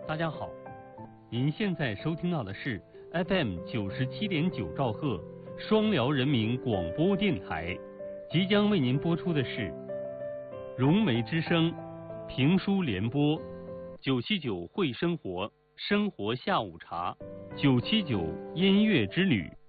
大家好，您现在收听到的是 FM 97.9兆赫双辽人民广播电台，即将为您播出的是融媒之声评书联播979会生活生活下午茶979音乐之旅。